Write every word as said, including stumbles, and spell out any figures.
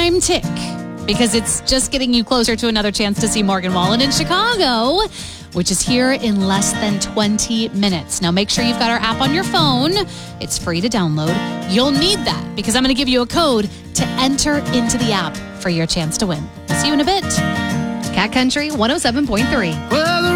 time tick because it's just getting you closer to another chance to see Morgan Wallen in Chicago, which is here in less than twenty minutes. Now, make sure you've got our app on your phone. It's free to download. You'll need that because I'm going to give you a code to enter into the app for your chance to win. I'll see you in a bit. Cat Country one oh seven point three. Well,